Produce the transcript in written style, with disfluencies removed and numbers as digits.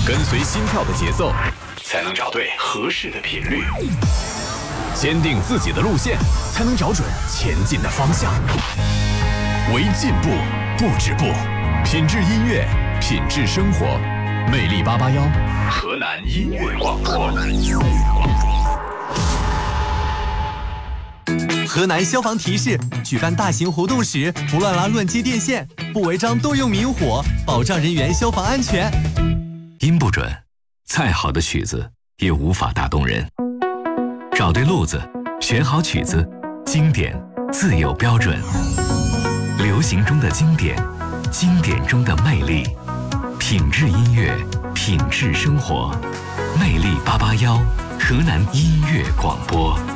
跟随心跳的节奏，才能找对合适的频率；坚定自己的路线，才能找准前进的方向。为进步不止步，品质音乐，品质生活。魅力881，河南音乐广播。 河南消防提示：举办大型活动时，不乱拉乱接电线，不违章多用明火，保障人员消防安全。 音不准，再好的曲子也无法打动人。找对路子，选好曲子，经典自有标准。流行中的经典，经典中的魅力，品质音乐，品质生活。魅力881，河南音乐广播。